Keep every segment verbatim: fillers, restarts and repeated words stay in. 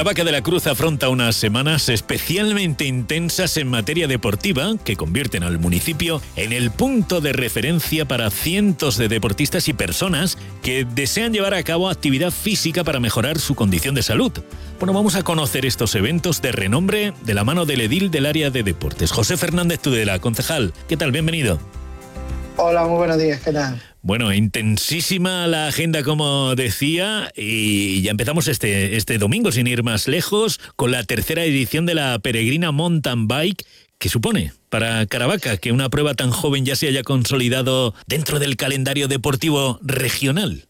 Caravaca de la Cruz afronta unas semanas especialmente intensas en materia deportiva que convierten al municipio en el punto de referencia para cientos de deportistas y personas que desean llevar a cabo actividad física para mejorar su condición de salud. Bueno, vamos a conocer estos eventos de renombre de la mano del edil del área de deportes, José Fernández Tudela, concejal. ¿Qué tal? Bienvenido. Hola, muy buenos días, ¿qué tal? Bueno, intensísima la agenda, como decía, y ya empezamos este, este domingo, sin ir más lejos, con la tercera edición de la Peregrina Mountain Bike. ¿Qué supone para Caravaca que una prueba tan joven ya se haya consolidado dentro del calendario deportivo regional?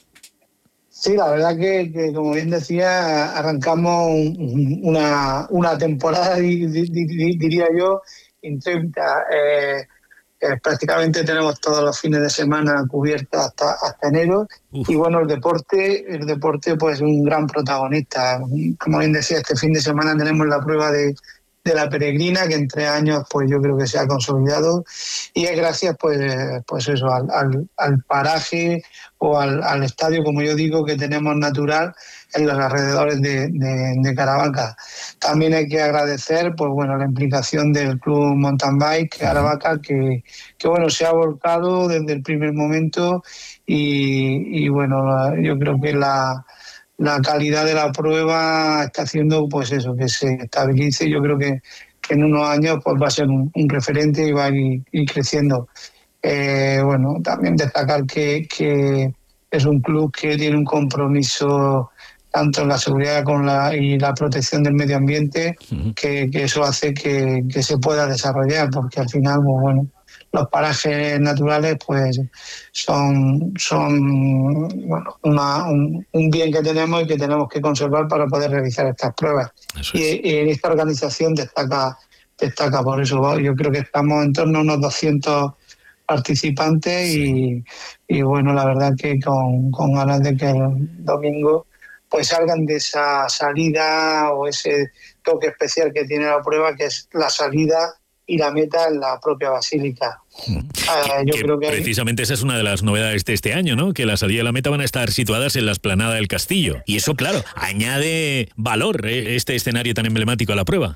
Sí, la verdad que, que como bien decía, arrancamos una, una temporada, diría yo, intensa. Eh, Eh, prácticamente tenemos todos los fines de semana cubiertos hasta, hasta enero. Uf. Y bueno, el deporte, el deporte pues es un gran protagonista. Como bien decía, este fin de semana tenemos la prueba de, de la Peregrina, que en tres años pues yo creo que se ha consolidado, y es gracias pues, pues eso, al, al, al paraje o al, al estadio, como yo digo, que tenemos natural en los alrededores de, de, de Caravaca. También hay que agradecer pues bueno la implicación del Club Mountain Bike Caravaca, que, que bueno se ha volcado desde el primer momento, y, y bueno yo creo que la, la calidad de la prueba está haciendo pues eso, que se estabilice. Yo creo que, que en unos años pues va a ser un, un referente y va a ir, ir creciendo. Eh, bueno, también destacar que, que es un club que tiene un compromiso tanto en la seguridad con la, y la protección del medio ambiente, uh-huh. que, que eso hace que, que se pueda desarrollar, porque al final, pues, bueno, los parajes naturales pues son, son bueno, una, un, un bien que tenemos y que tenemos que conservar para poder realizar estas pruebas. Y, y en esta organización destaca, destaca por eso. Yo creo que estamos en torno a unos doscientos participantes, sí. y, y bueno, la verdad que con, con ganas de que el domingo pues salgan de esa salida o ese toque especial que tiene la prueba, que es la salida y la meta en la propia basílica. Mm. Uh, yo que creo que precisamente hay... esa es una de las novedades de este año, ¿no? Que la salida y la meta van a estar situadas en la explanada del castillo. Y eso, claro, añade valor, ¿eh? Este escenario tan emblemático a la prueba.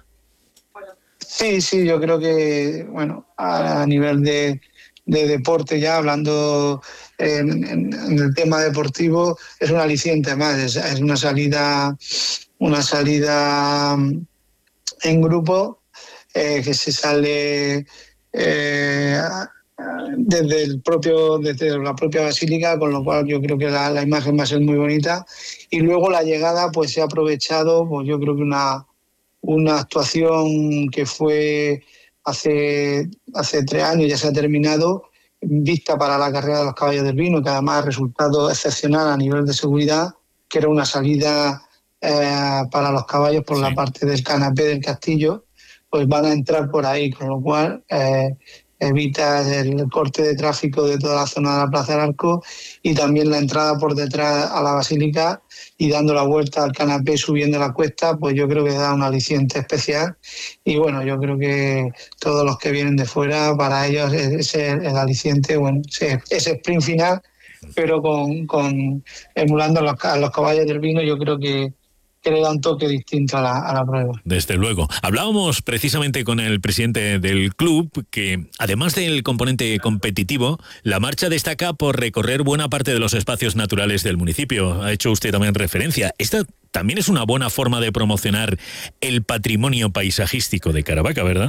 Sí, sí, yo creo que, bueno, a nivel de... de deporte, ya hablando en, en, en el tema deportivo, es un aliciente más, es, es una salida una salida en grupo, eh, que se sale eh, desde el propio desde la propia basílica, con lo cual yo creo que la, la imagen va a ser muy bonita, y luego la llegada pues se ha aprovechado, pues yo creo que una una actuación que fue Hace, hace tres años, ya se ha terminado, vista para la carrera de los caballos del vino, que además ha resultado excepcional a nivel de seguridad, que era una salida eh, para los caballos por sí. la parte del canapé del castillo, pues van a entrar por ahí, con lo cual eh, evita el corte de tráfico de toda la zona de la Plaza del Arco, y también la entrada por detrás a la basílica y dando la vuelta al canapé subiendo la cuesta, pues yo creo que da un aliciente especial. Y bueno, yo creo que todos los que vienen de fuera, para ellos ese es el aliciente, bueno, ese, ese sprint final, pero con, con emulando a los, a los caballos del vino, yo creo que que le da un toque distinto a la, a la prueba. Desde luego. Hablábamos precisamente con el presidente del club que, además del componente competitivo, la marcha destaca por recorrer buena parte de los espacios naturales del municipio. Ha hecho usted también referencia. Esta también es una buena forma de promocionar el patrimonio paisajístico de Caravaca, ¿verdad?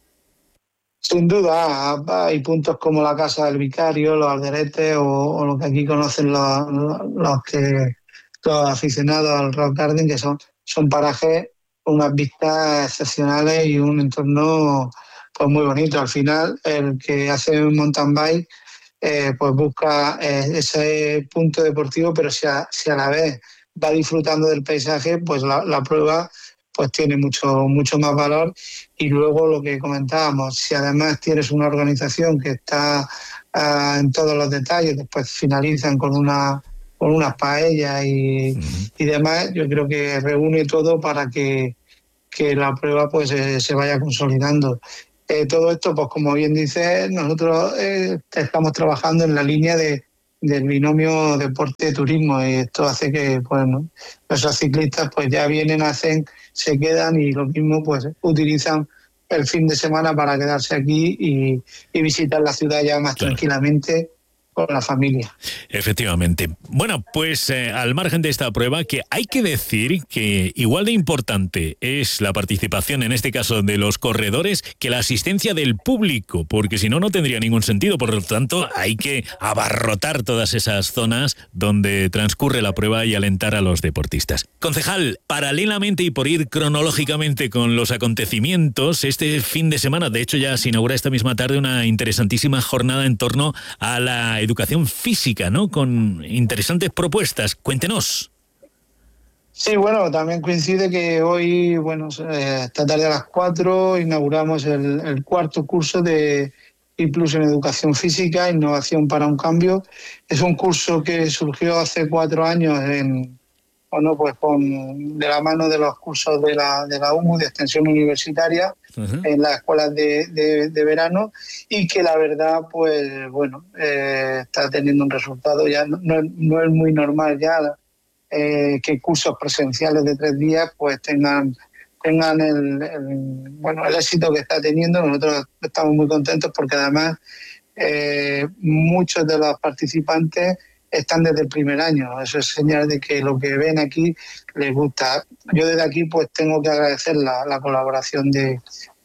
Sin duda, hay puntos como la Casa del Vicario, los Alderetes o, o lo que aquí conocen los, los que... los aficionados al Rock Garden, que son, son parajes con unas vistas excepcionales y un entorno pues muy bonito. Al final, el que hace un mountain bike eh, pues busca eh, ese punto deportivo, pero si a, si a la vez va disfrutando del paisaje, pues la, la prueba pues tiene mucho, mucho más valor. Y luego lo que comentábamos, si además tienes una organización que está uh, en todos los detalles, después finalizan con una con unas paellas y, uh-huh. y demás, yo creo que reúne todo para que, que la prueba pues eh, se vaya consolidando. Eh, todo esto, pues como bien dices, nosotros eh, estamos trabajando en la línea de, del binomio deporte-turismo, y esto hace que, pues, ¿no?, esos ciclistas pues ya vienen, hacen, se quedan, y lo mismo pues utilizan el fin de semana para quedarse aquí y, y visitar la ciudad ya más claro. tranquilamente con la familia. Efectivamente. Bueno, pues eh, al margen de esta prueba, que hay que decir que igual de importante es la participación, en este caso de los corredores, que la asistencia del público, porque si no, no tendría ningún sentido. Por lo tanto, hay que abarrotar todas esas zonas donde transcurre la prueba y alentar a los deportistas. Concejal, paralelamente y por ir cronológicamente con los acontecimientos, este fin de semana, de hecho ya se inaugura esta misma tarde una interesantísima jornada en torno a la educación física, ¿no?, con interesantes propuestas. Cuéntenos. Sí, bueno, también coincide que hoy, bueno, esta tarde a las cuatro inauguramos el, el cuarto curso de I plus en Educación Física, Innovación para un Cambio. Es un curso que surgió hace cuatro años en, bueno, pues con, de la mano de los cursos de la, de la U M U, de Extensión Universitaria, uh-huh. en las escuelas de, de, de verano, y que la verdad, pues bueno, eh, está teniendo un resultado. Ya no, no, no es muy normal ya eh, que cursos presenciales de tres días pues tengan tengan el, el, bueno, el éxito que está teniendo. Nosotros estamos muy contentos porque además eh, muchos de los participantes están desde el primer año. Eso es señal de que lo que ven aquí les gusta. Yo desde aquí pues tengo que agradecer la, la colaboración de,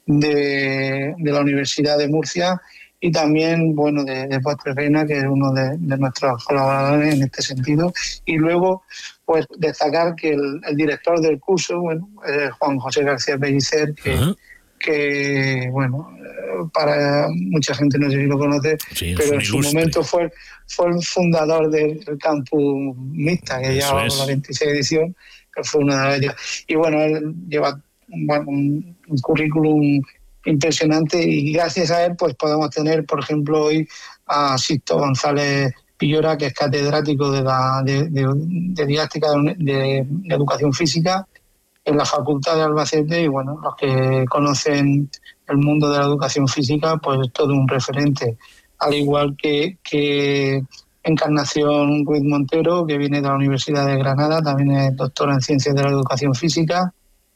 de, de la Universidad de Murcia y también, bueno, de, de Postres Reina, que es uno de, de nuestros colaboradores en este sentido. Y luego, pues destacar que el, el director del curso, bueno, es Juan José García Pellicer, que, uh-huh. que, bueno, para mucha gente no sé si lo conoce, sí, pero en su momento fue, fue el fundador del, del campus mixta, que ya va con la veintiséis edición, que fue una de ellas. Y bueno, él lleva bueno, un, un currículum impresionante, y gracias a él pues podemos tener, por ejemplo, hoy a Sixto González Pillora, que es catedrático de, la, de, de, de didáctica de, de, de educación física en la Facultad de Albacete, y bueno, los que conocen el mundo de la educación física, pues es todo un referente, al igual que, que Encarnación Ruiz Montero, que viene de la Universidad de Granada, también es doctora en Ciencias de la Educación Física.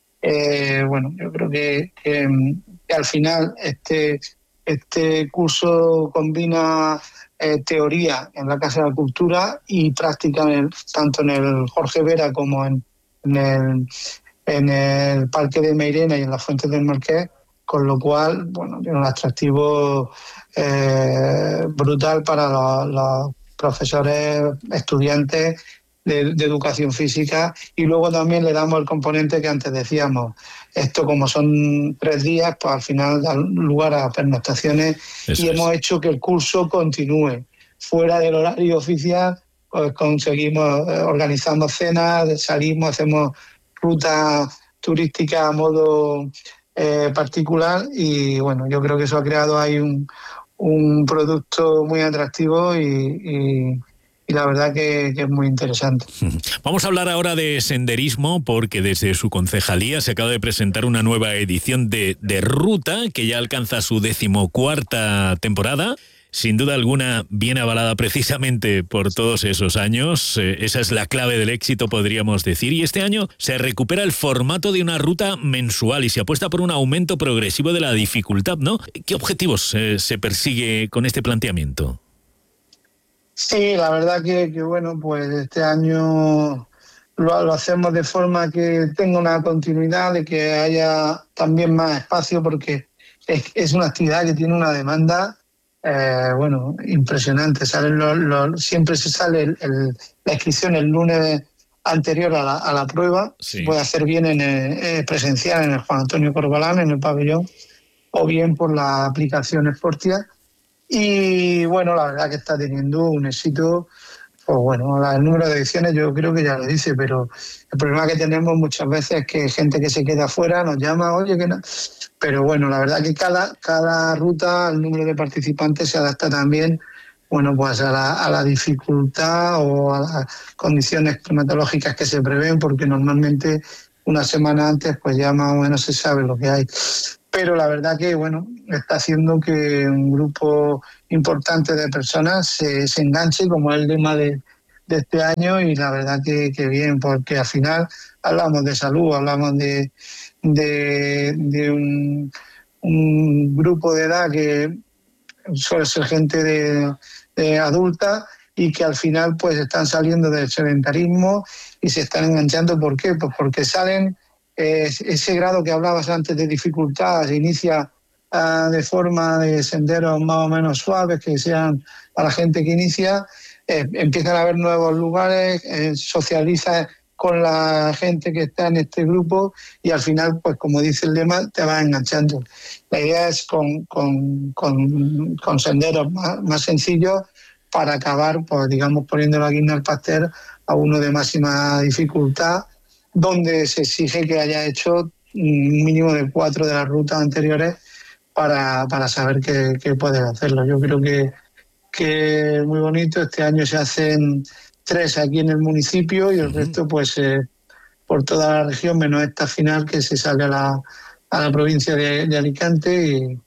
Eh, bueno, yo creo que, que, que al final este, este curso combina eh, teoría en la Casa de la Cultura y práctica en el, tanto en el Jorge Vera como en, en, el, en el Parque de Meirena y en las Fuentes del Marqués, con lo cual, bueno, tiene un atractivo eh, brutal para los, los profesores, estudiantes de, de educación física. Y luego también le damos el componente que antes decíamos. Esto, como son tres días, pues al final da lugar a pernoctaciones. Eso y es. Hemos hecho que el curso continúe. Fuera del horario oficial, pues conseguimos, eh, organizamos cenas, salimos, hacemos rutas turísticas a modo eh, particular, y bueno, yo creo que eso ha creado ahí un, un producto muy atractivo y, y Y la verdad que, que es muy interesante. Vamos a hablar ahora de senderismo, porque desde su concejalía se acaba de presentar una nueva edición de, de Ruta, que ya alcanza su decimocuarta temporada. Sin duda alguna, bien avalada precisamente por todos esos años. Eh, esa es la clave del éxito, podríamos decir. Y este año se recupera el formato de una ruta mensual y se apuesta por un aumento progresivo de la dificultad, ¿no? ¿Qué objetivos eh, se persigue con este planteamiento? Sí, la verdad que, que bueno, pues este año lo, lo hacemos de forma que tenga una continuidad, de que haya también más espacio, porque es, es una actividad que tiene una demanda, eh, bueno, impresionante. Salen los, los, siempre se sale el, el, la inscripción el lunes anterior a la, a la prueba. Sí. Se puede hacer bien en el, eh, presencial en el Juan Antonio Corbalán, en el pabellón, o bien por la aplicación Sportia. Y bueno, la verdad que está teniendo un éxito, pues bueno, el número de ediciones yo creo que ya lo dice, pero el problema que tenemos muchas veces es que gente que se queda afuera nos llama, oye, que no. Pero bueno, la verdad que cada, cada ruta, el número de participantes se adapta también, bueno, pues a la, a la dificultad o a las condiciones climatológicas que se prevén, porque normalmente una semana antes pues ya más o menos se sabe lo que hay. Pero la verdad que, bueno, está haciendo que un grupo importante de personas se, se enganche, como es el lema de, de este año, y la verdad que, que bien, porque al final hablamos de salud, hablamos de, de, de un, un grupo de edad que suele ser gente de, de adulta y que al final pues están saliendo del sedentarismo y se están enganchando. ¿Por qué? Pues porque salen, eh, ese grado que hablabas antes de dificultad se inicia uh, de forma de senderos más o menos suaves que sean para la gente que inicia, eh, empiezan a haber nuevos lugares, eh, socializa con la gente que está en este grupo y al final, pues como dice el lema, te vas enganchando. La idea es con, con, con, con senderos más, más sencillos para acabar, pues digamos, poniendo la guinda al pastel a uno de máxima dificultad, donde se exige que haya hecho un mínimo de cuatro de las rutas anteriores para, para saber que, que puedes hacerlo. Yo creo que, que es muy bonito. Este año se hacen tres aquí en el municipio y el resto pues eh, por toda la región, menos esta final que se sale a la, a la provincia de, de Alicante y,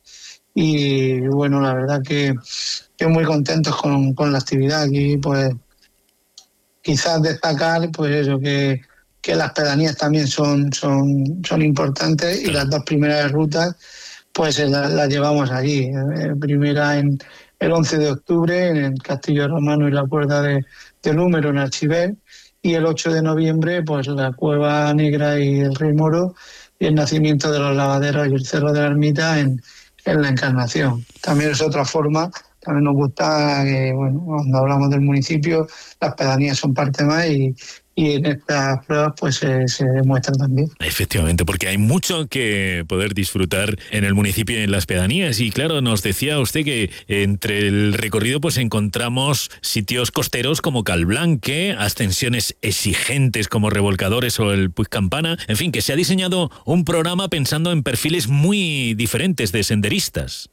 y bueno, la verdad que, que muy contentos con, con la actividad aquí. Pues quizás destacar pues eso, que, que las pedanías también son, son, son importantes y las dos primeras rutas pues las la llevamos allí. Eh, primera en el once de octubre en el Castillo Romano y la Cuerda de del Húmero en Archiver, y el ocho de noviembre pues la Cueva Negra y el Rey Moro y el Nacimiento de los Lavaderos y el Cerro de la Ermita en, en la Encarnación. También es otra forma, también nos gusta que, bueno, cuando hablamos del municipio, las pedanías son parte más y, y en estas pruebas pues se, se demuestran también. Efectivamente, porque hay mucho que poder disfrutar en el municipio y en las pedanías. Y claro, nos decía usted que entre el recorrido pues encontramos sitios costeros como Calblanque, ascensiones exigentes como Revolcadores o el Puig Campana. En fin, que se ha diseñado un programa pensando en perfiles muy diferentes de senderistas.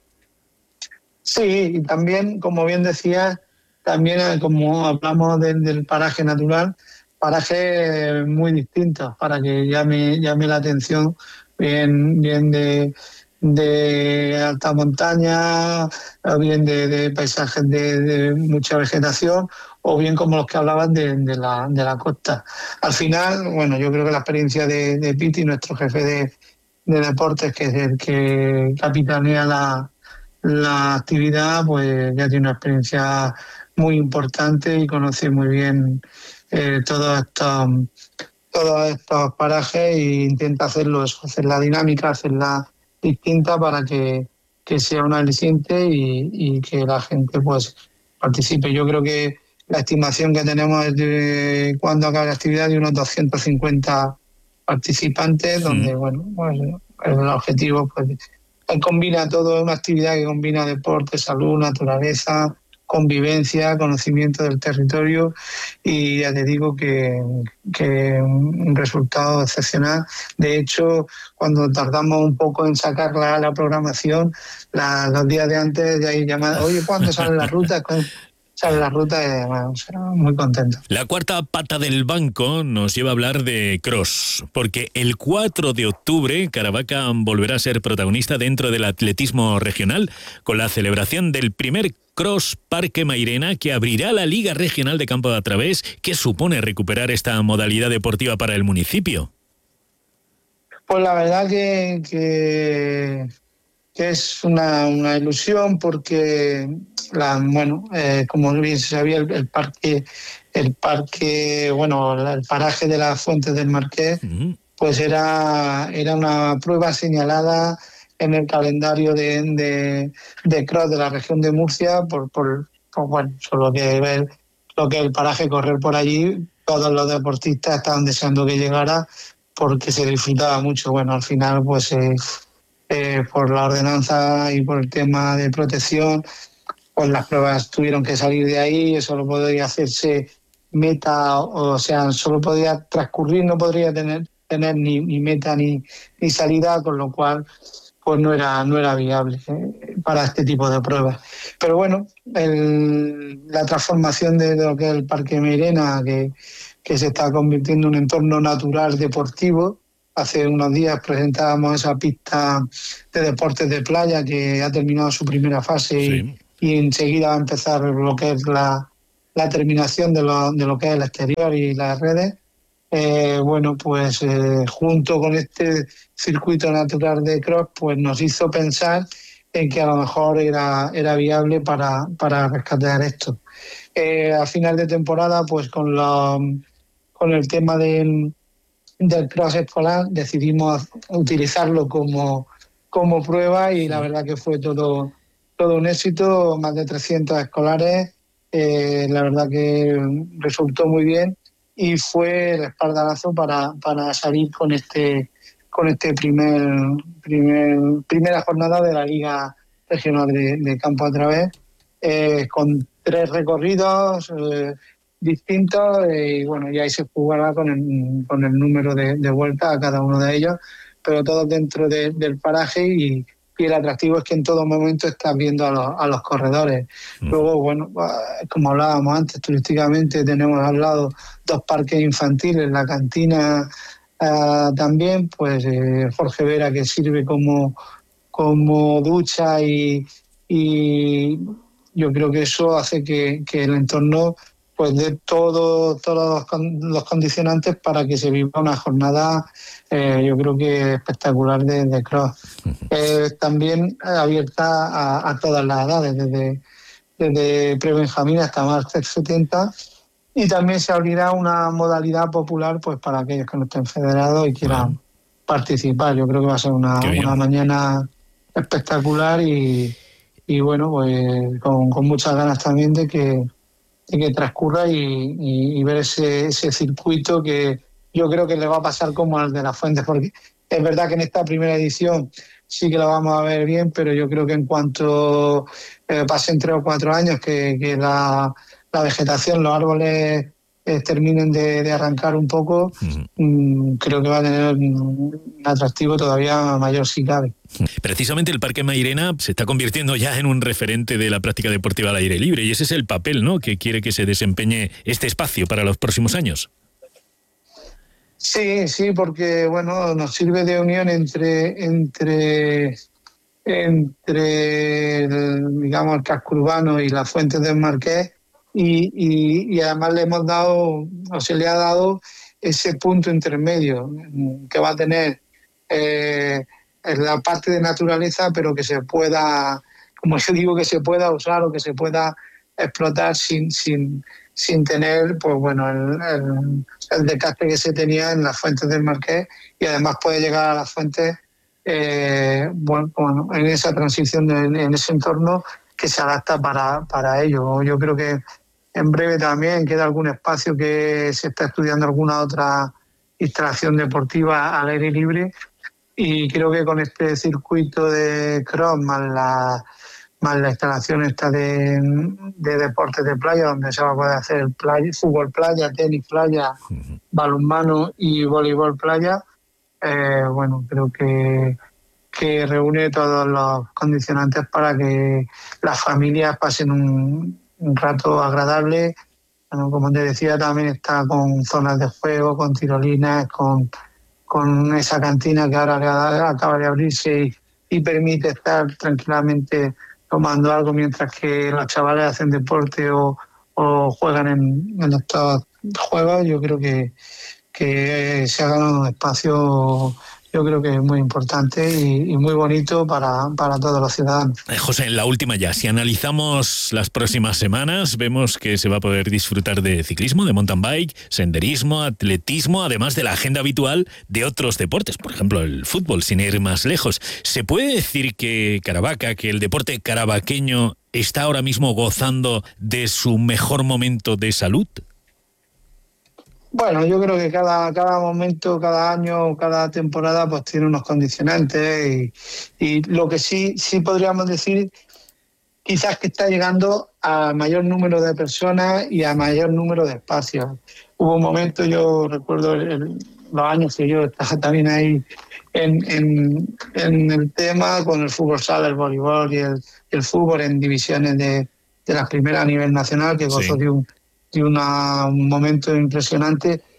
Sí, y también, como bien decía, también como hablamos del, del paraje natural, parajes muy distintos para que llame, llame la atención, bien, bien de, de alta montaña, o bien de, de paisajes de, de mucha vegetación, o bien como los que hablaban de, de, la, de la costa. Al final, bueno, yo creo que la experiencia de, de Piti, nuestro jefe de, de deportes, que es el que capitanea la, la actividad, pues ya tiene una experiencia muy importante y conoce muy bien Eh, todos estos todos estos parajes e intenta hacerlo eso, hacer la dinámica, hacerla distinta para que, que sea un aliciente y, y que la gente pues participe. Yo creo que la estimación que tenemos es de cuando acabe la actividad de unos doscientos cincuenta participantes, donde bueno, pues, el objetivo pues combina todo, es una actividad que combina deporte, salud, naturaleza, convivencia, conocimiento del territorio, y ya te digo que, que un resultado excepcional. De hecho, cuando tardamos un poco en sacar la, la programación, la, los días de antes ya hay llamadas, oye, ¿cuándo salen las rutas? Sale la ruta y bueno, muy contento. La cuarta pata del banco nos lleva a hablar de cross, porque el cuatro de octubre Caravaca volverá a ser protagonista dentro del atletismo regional con la celebración del primer Cross Parque Mairena, que abrirá la Liga Regional de Campo de a Través, que supone recuperar esta modalidad deportiva para el municipio. Pues la verdad que, que, que es una, una ilusión, porque la, bueno, eh, como bien se sabía, el, el parque, el parque, bueno, el paraje de las Fuentes del Marqués, uh-huh. pues era, era una prueba señalada en el calendario de, de, de cross de la región de Murcia, por, por, por bueno, solo que ver lo que es el paraje, correr por allí, todos los deportistas estaban deseando que llegara porque se disfrutaba mucho. Bueno, al final, pues eh, eh, por la ordenanza y por el tema de protección, pues las pruebas tuvieron que salir de ahí, solo podía hacerse meta, o sea, solo podía transcurrir, no podría tener, tener ni, ni meta ni, ni salida, con lo cual pues no era no era viable eh, para este tipo de pruebas. Pero bueno, el, la transformación de lo que es el Parque Mairena, que, que se está convirtiendo en un entorno natural deportivo, hace unos días presentábamos esa pista de deportes de playa que ha terminado su primera fase sí. y, y enseguida va a empezar lo que es la, la terminación de lo, de lo que es el exterior y las redes. Eh, bueno, pues eh, junto con este circuito natural de cross, pues nos hizo pensar en que a lo mejor era, era viable para, para rescatar esto. Eh, a final de temporada, pues con, la, con el tema del, del cross escolar, decidimos utilizarlo como, como prueba y la verdad que fue todo, todo un éxito, más de trescientos escolares, eh, la verdad que resultó muy bien. Y fue el espaldarazo para, para salir con este con este primer, primer primera jornada de la Liga Regional de, de Campo a Través, eh, con tres recorridos eh, distintos eh, y bueno, y ahí se jugará con el, con el número de, de vueltas a cada uno de ellos, pero todos dentro de, del paraje y, y el atractivo es que en todo momento estás viendo a los, a los corredores. Mm. Luego, bueno, como hablábamos antes, turísticamente tenemos al lado dos parques infantiles, la cantina uh, también, pues eh, Jorge Vera, que sirve como, como ducha y, y yo creo que eso hace que, que el entorno pues dé todo, todos los, los condicionantes para que se viva una jornada eh, yo creo que espectacular de, de cross. Eh, también abierta a, a todas las edades, desde, desde pre-benjamín hasta más de setenta, y también se abrirá una modalidad popular pues para aquellos que no estén federados y quieran bueno. participar. Yo creo que va a ser una, una mañana espectacular y, y bueno, pues con, con muchas ganas también de que, de que transcurra y, y, y ver ese, ese circuito que yo creo que le va a pasar como al de Las Fuentes, porque es verdad que en esta primera edición sí que lo vamos a ver bien, pero yo creo que en cuanto eh, pasen tres o cuatro años, que, que la, la vegetación, los árboles eh, terminen de, de arrancar un poco, uh-huh. mmm, creo que va a tener un atractivo todavía mayor si cabe. Precisamente el Parque Mairena se está convirtiendo ya en un referente de la práctica deportiva al aire libre y ese es el papel, ¿no?, que quiere que se desempeñe este espacio para los próximos años. Sí, sí, porque bueno, nos sirve de unión entre entre entre el, digamos el casco urbano y las fuentes del Marqués y, y, y además le hemos dado o se le ha dado ese punto intermedio que va a tener eh, la parte de naturaleza, pero que se pueda, como yo digo, que se pueda usar o que se pueda explotar sin sin sin tener pues bueno el, el, el desgaste que se tenía en las fuentes del Marqués, y además puede llegar a las fuentes eh, bueno, bueno en esa transición de, en ese entorno que se adapta para, para ello. Yo creo que en breve también queda algún espacio que se está estudiando, alguna otra instalación deportiva al aire libre, y creo que con este circuito de cross más la más la instalación esta de, de deportes de playa, donde se va a poder hacer playa, fútbol playa, tenis playa, uh-huh. balonmano y voleibol playa, eh, bueno, creo que, que reúne todos los condicionantes para que las familias pasen un, un rato agradable. Bueno, como te decía, también está con zonas de juego, con tirolinas, con, con esa cantina que ahora acaba de abrirse y, y permite estar tranquilamente tomando algo mientras que los chavales hacen deporte o, o juegan en, en estos juegos. Yo creo que, que se ha ganado un espacio, yo creo que es muy importante y, y muy bonito para, para todos los ciudadanos. Eh, José, en la última ya, si analizamos las próximas semanas, vemos que se va a poder disfrutar de ciclismo, de mountain bike, senderismo, atletismo, además de la agenda habitual de otros deportes, por ejemplo el fútbol, sin ir más lejos. ¿Se puede decir que Caravaca, que el deporte carabaqueño está ahora mismo gozando de su mejor momento de salud? Bueno, yo creo que cada, cada momento, cada año, cada temporada pues tiene unos condicionantes y, y lo que sí, sí podríamos decir quizás que está llegando a mayor número de personas y a mayor número de espacios. Hubo un momento, yo recuerdo el, el, los años que yo estaba también ahí en, en, en el tema con el fútbol sala, el voleibol y el, el fútbol en divisiones de, de las primeras a nivel nacional, que gozó sí. de un de una, un momento impresionante,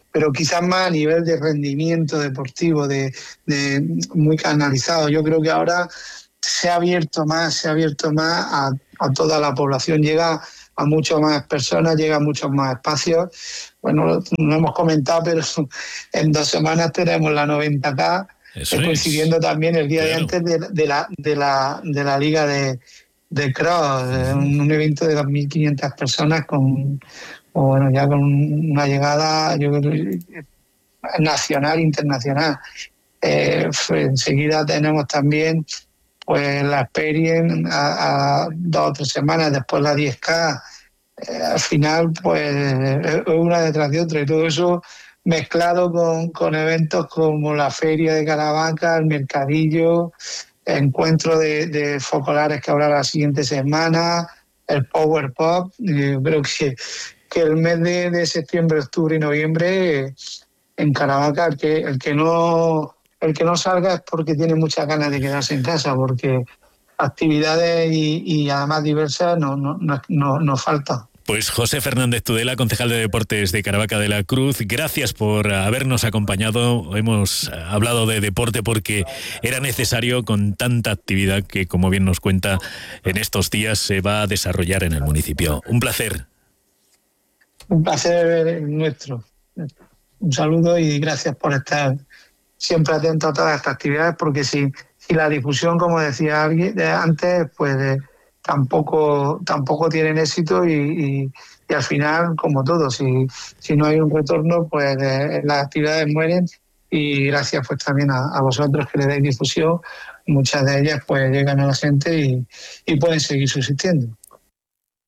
pero quizás más a nivel de rendimiento deportivo, de, de muy canalizado. Yo creo que ahora se ha abierto más, se ha abierto más a, a toda la población, llega a muchas más personas, llega a muchos más espacios. Bueno, lo, lo hemos comentado, pero en dos semanas tenemos la noventa K, Eso coincidiendo es. también el día Claro. de antes de, de, la, de, la, de la Liga de, de Cross, uh-huh. un, un evento de dos mil quinientas personas con, o bueno, ya con una llegada, yo creo, nacional, internacional. Eh, enseguida tenemos también pues la Experience a, a dos o tres semanas, después la diez K. Eh, al final, pues es una detrás de otra, y todo eso mezclado con, con eventos como la Feria de Caravaca, el Mercadillo, encuentro de, de focolares que habrá la siguiente semana, el Power Pop. Eh, creo que, que el mes de, de septiembre, octubre y noviembre eh, en Caravaca, el que, el que no el que no salga es porque tiene muchas ganas de quedarse en casa, porque actividades y, y además diversas no, no, no, no, no faltan. Pues José Fernández Tudela, concejal de Deportes de Caravaca de la Cruz, gracias por habernos acompañado. Hemos hablado de deporte porque era necesario con tanta actividad que, como bien nos cuenta, en estos días se va a desarrollar en el municipio. Un placer. Un placer nuestro. Un saludo y gracias por estar siempre atento a todas estas actividades, porque si, si la difusión, como decía alguien antes, pues eh, tampoco tampoco tienen éxito y, y, y al final, como todo, si, si no hay un retorno, pues eh, las actividades mueren. Y gracias pues también a, a vosotros que le dais difusión, muchas de ellas pues llegan a la gente y, y pueden seguir subsistiendo.